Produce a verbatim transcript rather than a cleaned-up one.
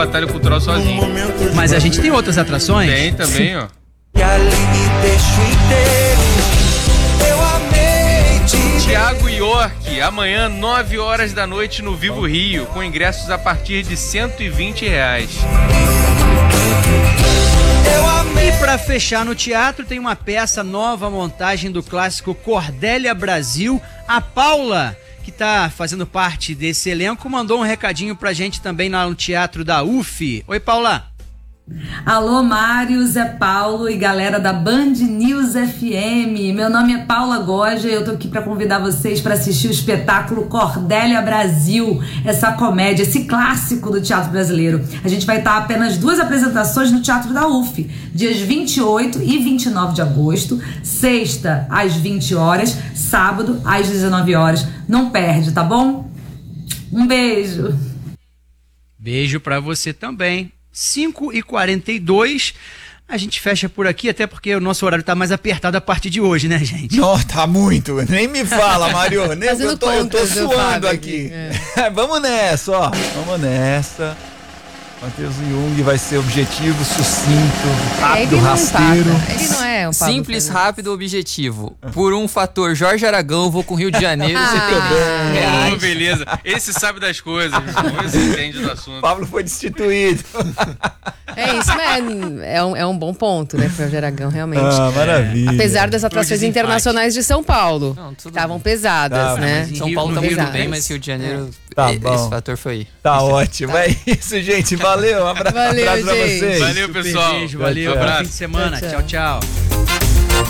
batalha cultural sozinho. Mas a gente tem outras atrações? Tem também, ó. E ali me deixo inteiro. Eu amei te Thiago York, amanhã, nove horas da noite no Vivo Rio, com ingressos a partir de cento e vinte reais. E para fechar no teatro, tem uma peça nova, montagem do clássico Cordélia Brasil. A Paula, que tá fazendo parte desse elenco, mandou um recadinho pra gente também lá no Teatro da U F. Oi, Paula. Alô, Mário, Zé Paulo e galera da Band News F M. Meu nome é Paula Goja e eu tô aqui para convidar vocês para assistir o espetáculo Cordélia Brasil, essa comédia, esse clássico do teatro brasileiro. A gente vai estar apenas duas apresentações no Teatro da U F, dias vinte e oito e vinte e nove de agosto, sexta às vinte horas, sábado às dezenove horas. Não perde, tá bom? Um beijo. Beijo para você também. cinco e quarenta e dois, a gente fecha por aqui, até porque o nosso horário tá mais apertado a partir de hoje, né, gente? Não, tá muito, nem me fala, Mário, nem eu tô, eu tô contas, eu suando tava aqui. aqui, é. Vamos nessa, ó, vamos nessa. Matheus Jung vai ser objetivo, sucinto, rápido, ele não rasteiro. empata. Ele não é um Pablo Simples, Fernandes. rápido, objetivo. Por um fator Jorge Aragão, vou com Rio de Janeiro, Ah. setenta Oh, reais. beleza. Esse sabe das coisas. Esse entende do assunto. Pablo foi destituído. É isso, mas é um, é um bom ponto, né, para o Aragão, realmente. Ah, maravilha. Apesar das atrações desempate. internacionais de São Paulo, Não, tudo estavam bem. pesadas, Tá, né? mas em São Rio- Paulo no tá Rio muito não. bem, mas Rio de Janeiro, Tá e- bom. esse fator foi... Tá ótimo, é isso, gente, valeu, um abra- Valeu, abraço pra gente. vocês. Valeu, Super pessoal. beijo, valeu, Tchau, bom tchau. fim de semana. Tchau, Tchau, tchau. tchau.